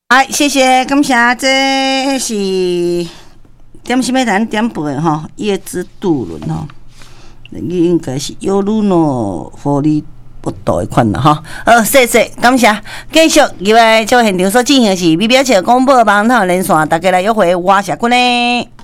哎，谢谢，感谢，这是点什么咱点播的吼？叶之渡轮吼，应该是优鲁诺佛利不倒一款啦哈。谢谢，感谢。继续入来做现场所进行的是美表姐广播网头连线，大家来约会，我是君呢。